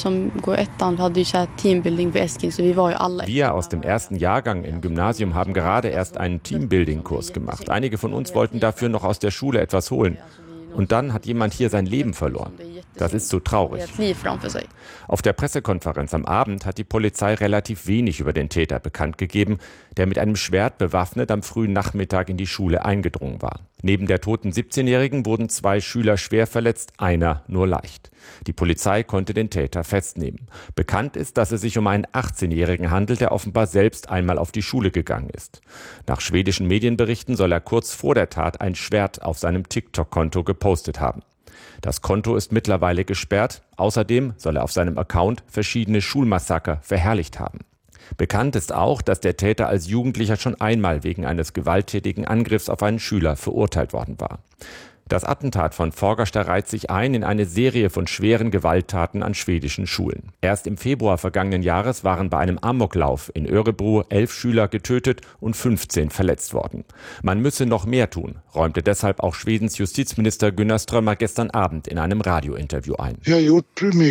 aus dem ersten Jahrgang im Gymnasium haben gerade erst einen Teambuilding-Kurs gemacht. Einige von uns wollten dafür noch aus der Schule etwas holen. Und dann hat jemand hier sein Leben verloren. Das ist so traurig. Auf der Pressekonferenz am Abend hat die Polizei relativ wenig über den Täter bekannt gegeben, der mit einem Schwert bewaffnet am frühen Nachmittag in die Schule eingedrungen war. Neben der toten 17-Jährigen wurden 2 Schüler schwer verletzt, einer nur leicht. Die Polizei konnte den Täter festnehmen. Bekannt ist, dass es sich um einen 18-Jährigen handelt, der offenbar selbst einmal auf die Schule gegangen ist. Nach schwedischen Medienberichten soll er kurz vor der Tat ein Schwert auf seinem TikTok-Konto gepostet haben. Das Konto ist mittlerweile gesperrt. Außerdem soll er auf seinem Account verschiedene Schulmassaker verherrlicht haben. Bekannt ist auch, dass der Täter als Jugendlicher schon einmal wegen eines gewalttätigen Angriffs auf einen Schüler verurteilt worden war. Das Attentat von Fagersta reiht sich ein in eine Serie von schweren Gewalttaten an schwedischen Schulen. Erst im Februar vergangenen Jahres waren bei einem Amoklauf in Örebro 11 Schüler getötet und 15 verletzt worden. Man müsse noch mehr tun, räumte deshalb auch Schwedens Justizminister Gunnar Strömmer gestern Abend in einem Radiointerview ein. Wir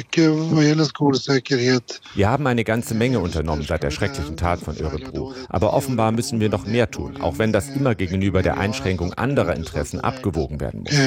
haben eine ganze Menge unternommen seit der schrecklichen Tat von Örebro. Aber offenbar müssen wir noch mehr tun, auch wenn das immer gegenüber der Einschränkung anderer Interessen abgewogen werden muss.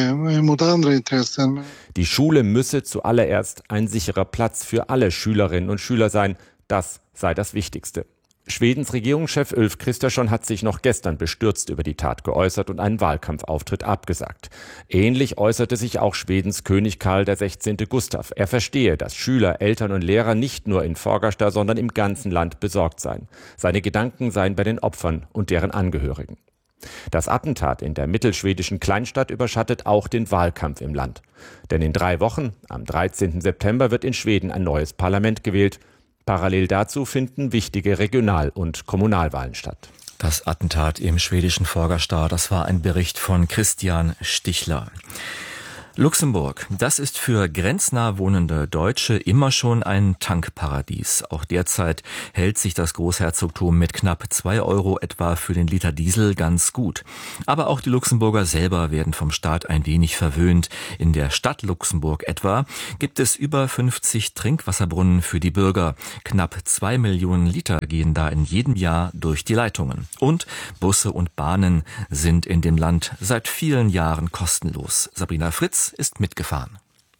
Die Schule müsse zuallererst ein sicherer Platz für alle Schülerinnen und Schüler sein. Das sei das Wichtigste. Schwedens Regierungschef Ulf Kristersson hat sich noch gestern bestürzt über die Tat geäußert und einen Wahlkampfauftritt abgesagt. Ähnlich äußerte sich auch Schwedens König Karl XVI. Gustav. Er verstehe, dass Schüler, Eltern und Lehrer nicht nur in Fagersta, sondern im ganzen Land besorgt seien. Seine Gedanken seien bei den Opfern und deren Angehörigen. Das Attentat in der mittelschwedischen Kleinstadt überschattet auch den Wahlkampf im Land. Denn in 3 Wochen, am 13. September, wird in Schweden ein neues Parlament gewählt. Parallel dazu finden wichtige Regional- und Kommunalwahlen statt. Das Attentat im schwedischen Fagersta, das war ein Bericht von Christian Stichler. Luxemburg, das ist für grenznah wohnende Deutsche immer schon ein Tankparadies. Auch derzeit hält sich das Großherzogtum mit knapp 2 € etwa für den Liter Diesel ganz gut. Aber auch die Luxemburger selber werden vom Staat ein wenig verwöhnt. In der Stadt Luxemburg etwa gibt es über 50 Trinkwasserbrunnen für die Bürger. Knapp 2 Millionen Liter gehen da in jedem Jahr durch die Leitungen. Und Busse und Bahnen sind in dem Land seit vielen Jahren kostenlos. Sabrina Fritz ist mitgefahren.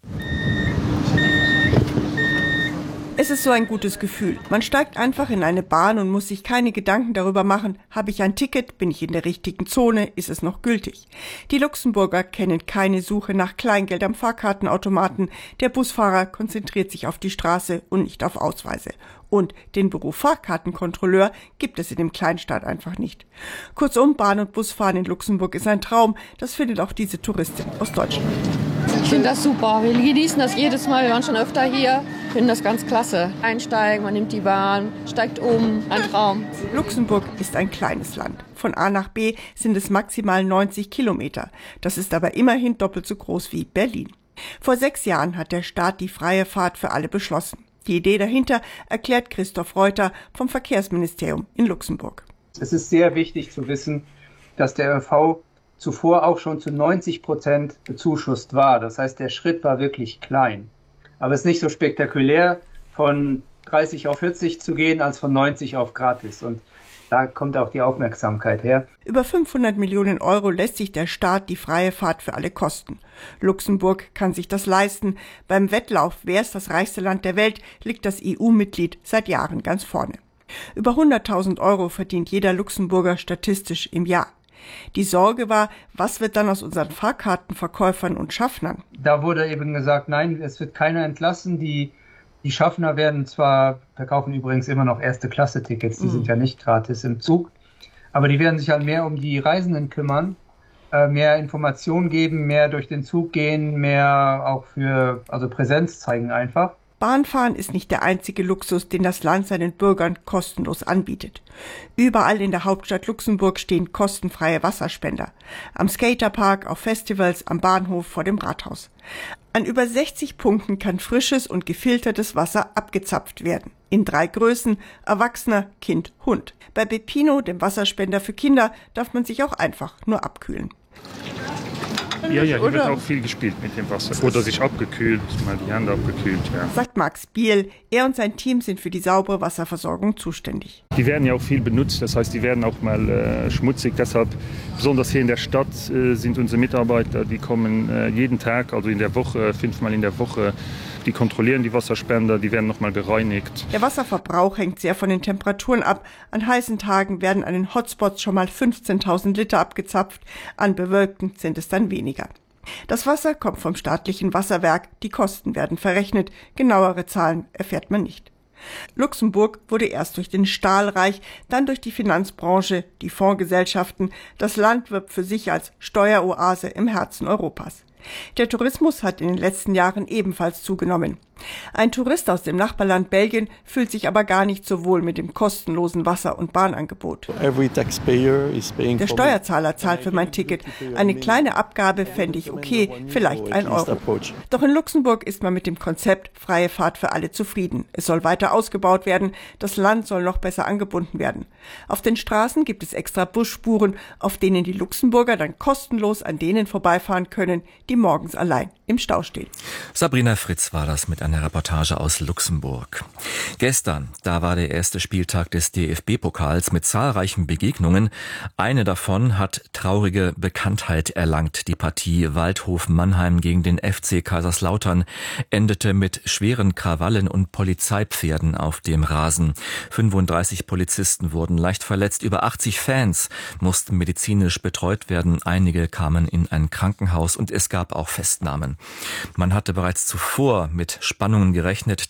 Es ist so ein gutes Gefühl. Man steigt einfach in eine Bahn und muss sich keine Gedanken darüber machen, habe ich ein Ticket, bin ich in der richtigen Zone, ist es noch gültig. Die Luxemburger kennen keine Suche nach Kleingeld am Fahrkartenautomaten. Der Busfahrer konzentriert sich auf die Straße und nicht auf Ausweise. Und den Beruf Fahrkartenkontrolleur gibt es in dem Kleinstaat einfach nicht. Kurzum, Bahn- und Busfahren in Luxemburg ist ein Traum. Das findet auch diese Touristin aus Deutschland. Ich finde das super. Wir genießen das jedes Mal. Wir waren schon öfter hier. Ich finde das ganz klasse. Einsteigen, man nimmt die Bahn, steigt um. Ein Traum. Luxemburg ist ein kleines Land. Von A nach B sind es maximal 90 Kilometer. Das ist aber immerhin doppelt so groß wie Berlin. Vor 6 Jahren hat der Staat die freie Fahrt für alle beschlossen. Die Idee dahinter erklärt Christoph Reuter vom Verkehrsministerium in Luxemburg. Es ist sehr wichtig zu wissen, dass der ÖV zuvor auch schon zu 90% bezuschusst war. Das heißt, der Schritt war wirklich klein. Aber es ist nicht so spektakulär, von 30 auf 40 zu gehen, als von 90 auf gratis. Und da kommt auch die Aufmerksamkeit her. Über 500 Millionen € lässt sich der Staat die freie Fahrt für alle kosten. Luxemburg kann sich das leisten. Beim Wettlauf, wer ist das reichste Land der Welt, liegt das EU-Mitglied seit Jahren ganz vorne. Über 100.000 € verdient jeder Luxemburger statistisch im Jahr. Die Sorge war, was wird dann aus unseren Fahrkartenverkäufern und Schaffnern? Da wurde eben gesagt, nein, es wird keiner entlassen. Die Schaffner werden zwar, verkaufen übrigens immer noch Erste-Klasse-Tickets, die sind ja nicht gratis im Zug, aber die werden sich halt mehr um die Reisenden kümmern mehr Informationen geben, mehr durch den Zug gehen, mehr auch also Präsenz zeigen einfach. Bahnfahren ist nicht der einzige Luxus, den das Land seinen Bürgern kostenlos anbietet. Überall in der Hauptstadt Luxemburg stehen kostenfreie Wasserspender. Am Skaterpark, auf Festivals, am Bahnhof, vor dem Rathaus. An über 60 Punkten kann frisches und gefiltertes Wasser abgezapft werden. In 3 Größen: Erwachsener, Kind, Hund. Bei Bepino, dem Wasserspender für Kinder, darf man sich auch einfach nur abkühlen. Ja, hier wird auch viel gespielt mit dem Wasser. Oder sich abgekühlt, mal die Hände abgekühlt, ja. Sagt Max Biel. Er und sein Team sind für die saubere Wasserversorgung zuständig. Die werden ja auch viel benutzt, das heißt, die werden auch mal schmutzig. Deshalb, besonders hier in der Stadt, sind unsere Mitarbeiter, die kommen jeden Tag, also in der Woche, 5-mal in der Woche. Die kontrollieren die Wasserspender, die werden nochmal bereinigt. Der Wasserverbrauch hängt sehr von den Temperaturen ab. An heißen Tagen werden an den Hotspots schon mal 15.000 Liter abgezapft, an bewölkten sind es dann weniger. Das Wasser kommt vom staatlichen Wasserwerk, die Kosten werden verrechnet, genauere Zahlen erfährt man nicht. Luxemburg wurde erst durch den Stahl reich, dann durch die Finanzbranche, die Fondsgesellschaften. Das Land wirbt für sich als Steueroase im Herzen Europas. Der Tourismus hat in den letzten Jahren ebenfalls zugenommen. Ein Tourist aus dem Nachbarland Belgien fühlt sich aber gar nicht so wohl mit dem kostenlosen Wasser- und Bahnangebot. Der Steuerzahler zahlt für mein Ticket. Eine kleine Abgabe fände ich okay, vielleicht 1 Euro. Doch in Luxemburg ist man mit dem Konzept freie Fahrt für alle zufrieden. Es soll weiter ausgebaut werden, das Land soll noch besser angebunden werden. Auf den Straßen gibt es extra Busspuren, auf denen die Luxemburger dann kostenlos an denen vorbeifahren können, die morgens allein im Stau stehen. Sabrina Fritz war das mit einer Reportage aus Luxemburg. Gestern, da war der erste Spieltag des DFB-Pokals mit zahlreichen Begegnungen. Eine davon hat traurige Bekanntheit erlangt. Die Partie Waldhof-Mannheim gegen den FC Kaiserslautern endete mit schweren Krawallen und Polizeipferden auf dem Rasen. 35 Polizisten wurden leicht verletzt. Über 80 Fans mussten medizinisch betreut werden. Einige kamen in ein Krankenhaus und es gab auch Festnahmen. Man hatte bereits zuvor mit Spannungen gerechnet.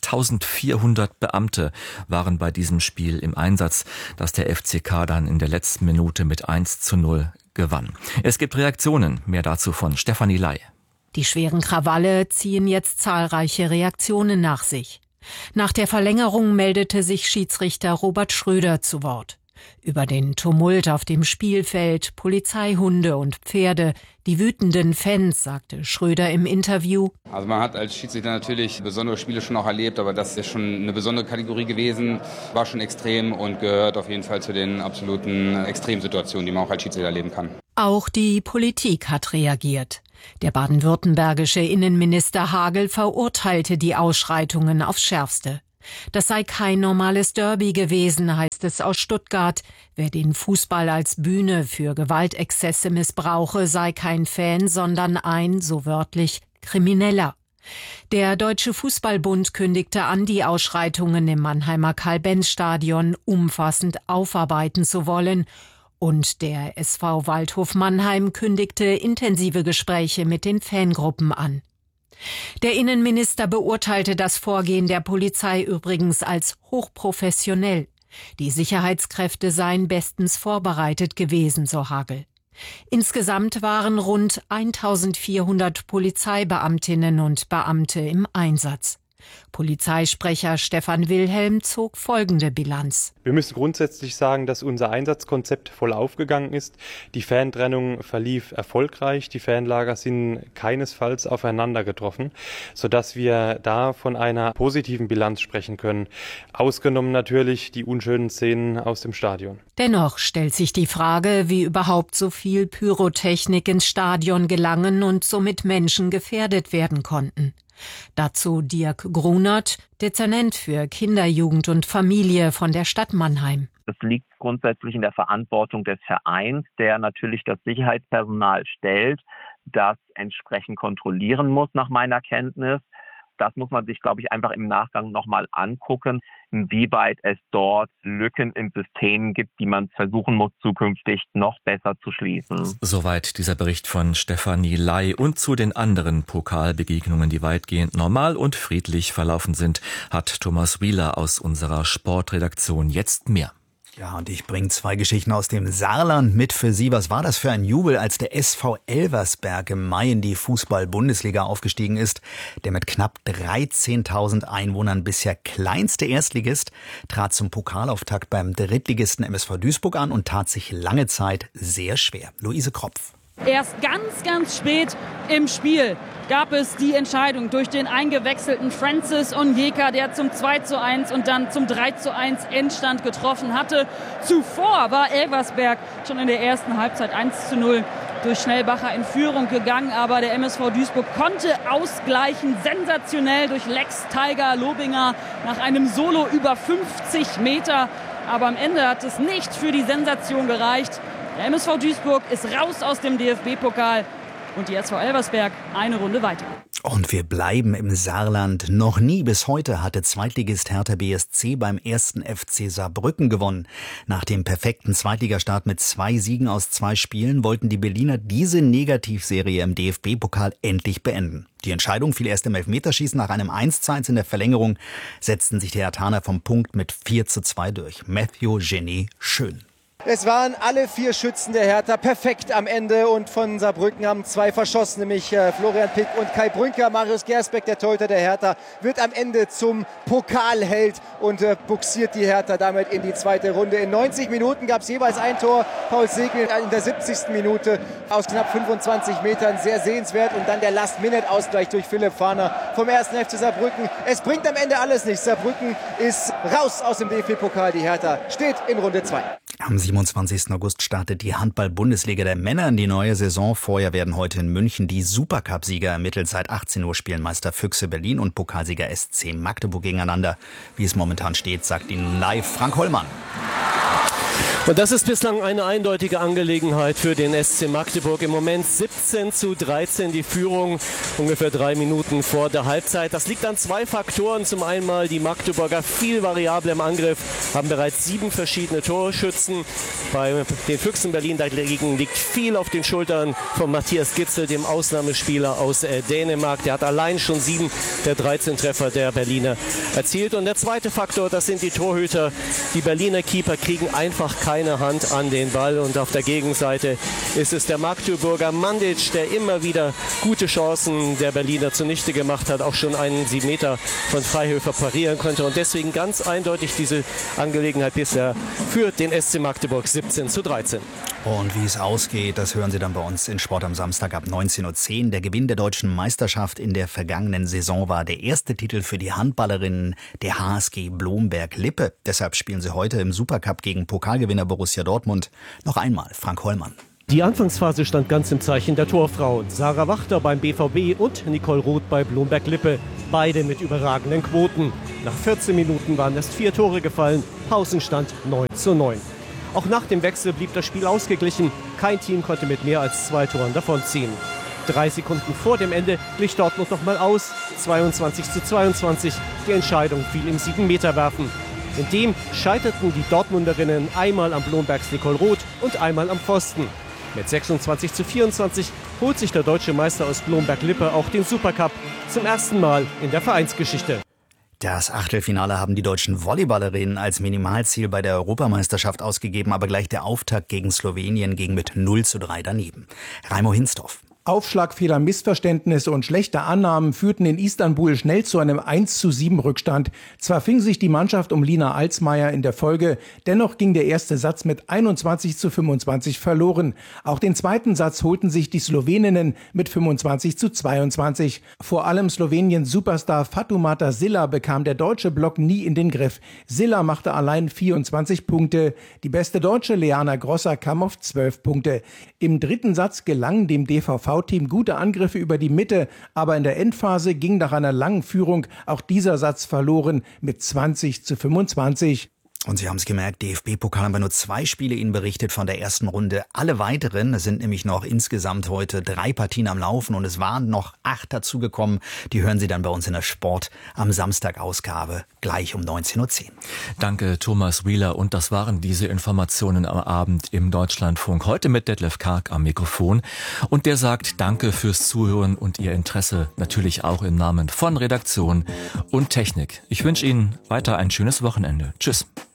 1400 Beamte waren bei diesem Spiel im Einsatz, das der FCK dann in der letzten Minute mit 1:0 gewann. Es gibt Reaktionen. Mehr dazu von Stefanie Ley. Die schweren Krawalle ziehen jetzt zahlreiche Reaktionen nach sich. Nach der Verlängerung meldete sich Schiedsrichter Robert Schröder zu Wort. Über den Tumult auf dem Spielfeld, Polizeihunde und Pferde, die wütenden Fans, sagte Schröder im Interview. Also man hat als Schiedsrichter natürlich besondere Spiele schon auch erlebt, aber das ist schon eine besondere Kategorie gewesen, war schon extrem und gehört auf jeden Fall zu den absoluten Extremsituationen, die man auch als Schiedsrichter erleben kann. Auch die Politik hat reagiert. Der baden-württembergische Innenminister Hagel verurteilte die Ausschreitungen aufs Schärfste. Das sei kein normales Derby gewesen, heißt es aus Stuttgart. Wer den Fußball als Bühne für Gewaltexzesse missbrauche, sei kein Fan, sondern ein, so wörtlich, Krimineller. Der Deutsche Fußballbund kündigte an, die Ausschreitungen im Mannheimer Karl-Benz-Stadion umfassend aufarbeiten zu wollen. Und der SV Waldhof Mannheim kündigte intensive Gespräche mit den Fangruppen an. Der Innenminister beurteilte das Vorgehen der Polizei übrigens als hochprofessionell. Die Sicherheitskräfte seien bestens vorbereitet gewesen, so Hagel. Insgesamt waren rund 1400 Polizeibeamtinnen und Beamte im Einsatz. Polizeisprecher Stefan Wilhelm zog folgende Bilanz. Wir müssen grundsätzlich sagen, dass unser Einsatzkonzept voll aufgegangen ist. Die Fantrennung verlief erfolgreich. Die Fanlager sind keinesfalls aufeinander getroffen, sodass wir da von einer positiven Bilanz sprechen können. Ausgenommen natürlich die unschönen Szenen aus dem Stadion. Dennoch stellt sich die Frage, wie überhaupt so viel Pyrotechnik ins Stadion gelangen und somit Menschen gefährdet werden konnten. Dazu Dirk Grunert, Dezernent für Kinder, Jugend und Familie von der Stadt Mannheim. Das liegt grundsätzlich in der Verantwortung des Vereins, der natürlich das Sicherheitspersonal stellt, das entsprechend kontrollieren muss nach meiner Kenntnis. Das muss man sich, glaube ich, einfach im Nachgang nochmal angucken, inwieweit es dort Lücken im System gibt, die man versuchen muss, zukünftig noch besser zu schließen. Soweit dieser Bericht von Stefanie Ley. Und zu den anderen Pokalbegegnungen, die weitgehend normal und friedlich verlaufen sind, hat Thomas Wieler aus unserer Sportredaktion jetzt mehr. Ja, und ich bringe 2 Geschichten aus dem Saarland mit für Sie. Was war das für ein Jubel, als der SV Elversberg im Mai in die Fußball-Bundesliga aufgestiegen ist? Der mit knapp 13.000 Einwohnern bisher kleinste Erstligist trat zum Pokalauftakt beim Drittligisten MSV Duisburg an und tat sich lange Zeit sehr schwer. Luise Kropf. Erst ganz spät im Spiel gab es die Entscheidung durch den eingewechselten Francis Onyeka, der zum 2:1 und dann zum 3:1 Endstand getroffen hatte. Zuvor war Elversberg schon in der ersten Halbzeit 1:0 durch Schnellbacher in Führung gegangen, aber der MSV Duisburg konnte ausgleichen, sensationell durch Lex Tiger Lobinger nach einem Solo über 50 Meter. Aber am Ende hat es nicht für die Sensation gereicht. Der MSV Duisburg ist raus aus dem DFB-Pokal und die SV Elversberg eine Runde weiter. Und wir bleiben im Saarland. Noch nie bis heute hatte Zweitligist Hertha BSC beim 1. FC Saarbrücken gewonnen. Nach dem perfekten Zweitligastart mit 2 Siegen aus 2 Spielen wollten die Berliner diese Negativserie im DFB-Pokal endlich beenden. Die Entscheidung fiel erst im Elfmeterschießen. Nach einem 1:1 in der Verlängerung setzten sich die Herthaner vom Punkt mit 4:2 durch. Matthew Genie Schön. Es waren alle 4 Schützen der Hertha perfekt am Ende und von Saarbrücken haben 2 verschossen, nämlich Florian Pick und Kai Brünker. Marius Gersbeck, der Torhüter der Hertha, wird am Ende zum Pokalheld und buxiert die Hertha damit in die zweite Runde. In 90 Minuten gab es jeweils ein Tor. Paul Segel in der 70. Minute aus knapp 25 Metern, sehr sehenswert. Und dann der Last-Minute-Ausgleich durch Philipp Fahner vom 1. FC Saarbrücken. Es bringt am Ende alles nichts. Saarbrücken ist raus aus dem DFB-Pokal. Die Hertha steht in Runde 2. Am 27. August startet die Handball-Bundesliga der Männer in die neue Saison. Vorher werden heute in München die Supercup-Sieger ermittelt. Seit 18 Uhr spielen Meister Füchse Berlin und Pokalsieger SC Magdeburg gegeneinander. Wie es momentan steht, sagt Ihnen live Frank Hollmann. Und das ist bislang eine eindeutige Angelegenheit für den SC Magdeburg. Im Moment 17:13 die Führung, ungefähr 3 Minuten vor der Halbzeit. Das liegt an 2 Faktoren. Zum einen mal die Magdeburger viel variabler im Angriff, haben bereits 7 verschiedene Torschützen. Bei den Füchsen Berlin dagegen liegt viel auf den Schultern von Matthias Gitzel, dem Ausnahmespieler aus Dänemark. Der hat allein schon 7 der 13 Treffer der Berliner erzielt. Und der zweite Faktor, das sind die Torhüter. Die Berliner Keeper kriegen einfach keine Hand an den Ball und auf der Gegenseite ist es der Magdeburger Mandic, der immer wieder gute Chancen der Berliner zunichte gemacht hat, auch schon einen 7 Meter von Freihöfer parieren konnte und deswegen ganz eindeutig diese Angelegenheit bisher für den SC Magdeburg 17:13. Und wie es ausgeht, das hören Sie dann bei uns in Sport am Samstag ab 19:10 Uhr. Der Gewinn der deutschen Meisterschaft in der vergangenen Saison war der erste Titel für die Handballerinnen der HSG Blomberg-Lippe. Deshalb spielen sie heute im Supercup gegen Pokalgewinner Borussia Dortmund. Noch einmal Frank Hollmann. Die Anfangsphase stand ganz im Zeichen der Torfrauen. Sarah Wachter beim BVB und Nicole Roth bei Blomberg-Lippe. Beide mit überragenden Quoten. Nach 14 Minuten waren erst 4 Tore gefallen. Pausenstand 9:9. Auch nach dem Wechsel blieb das Spiel ausgeglichen. Kein Team konnte mit mehr als 2 Toren davonziehen. 3 Sekunden vor dem Ende glich Dortmund noch mal aus. 22:22. Die Entscheidung fiel im 7-Meter-Werfen. In dem scheiterten die Dortmunderinnen einmal am Blombergs Nicole Roth und einmal am Pfosten. Mit 26:24 holt sich der deutsche Meister aus Blomberg-Lippe auch den Supercup. Zum ersten Mal in der Vereinsgeschichte. Das Achtelfinale haben die deutschen Volleyballerinnen als Minimalziel bei der Europameisterschaft ausgegeben, aber gleich der Auftakt gegen Slowenien ging mit 0:3 daneben. Raimo Hinsdorf. Aufschlagfehler, Missverständnisse und schlechte Annahmen führten in Istanbul schnell zu einem 1:7 Rückstand. Zwar fing sich die Mannschaft um Lina Alsmeier in der Folge, dennoch ging der erste Satz mit 21:25 verloren. Auch den zweiten Satz holten sich die Sloweninnen mit 25:22. Vor allem Sloweniens Superstar Fatoumata Silla bekam der deutsche Block nie in den Griff. Silla machte allein 24 Punkte. Die beste Deutsche Leana Grosser kam auf 12 Punkte. Im dritten Satz gelangen dem DVV-Team gute Angriffe über die Mitte, aber in der Endphase ging nach einer langen Führung auch dieser Satz verloren mit 20:25. Und Sie haben es gemerkt, DFB-Pokal haben wir nur 2 Spiele Ihnen berichtet von der ersten Runde. Alle weiteren, es sind nämlich noch insgesamt heute 3 Partien am Laufen und es waren noch 8 dazugekommen. Die hören Sie dann bei uns in der Sport am Samstag-Ausgabe gleich um 19:10 Uhr. Danke Thomas Wieler und das waren diese Informationen am Abend im Deutschlandfunk. Heute mit Detlef Karg am Mikrofon und der sagt Danke fürs Zuhören und Ihr Interesse, natürlich auch im Namen von Redaktion und Technik. Ich wünsche Ihnen weiter ein schönes Wochenende. Tschüss.